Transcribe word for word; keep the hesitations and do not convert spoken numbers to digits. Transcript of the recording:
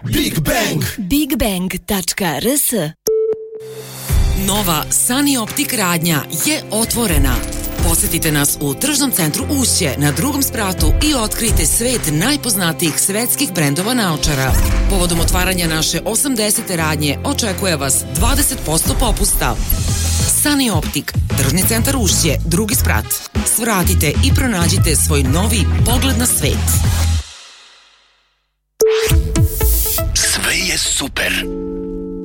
Big Bang big bang tačka r s. Nova Sunny Optik radnja je otvorena. Posetite nas u tržnom centru Ušće na drugom spratu i otkrijte svet najpoznatijih svetskih brendova naočara. Povodom otvaranja naše osamdesete radnje očekuje vas dvadeset posto popusta. Sunny Optik, tržni centar Ušće, drugi sprat. Svratite i pronađite svoj novi pogled na svet. Sve je super.